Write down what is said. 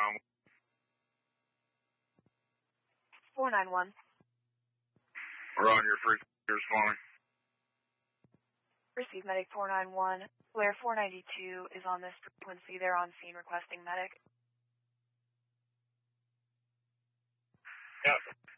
491. We're on your frequency responding. Receive medic 491. Blair 492 is on this frequency. They're on scene requesting medic. Yeah.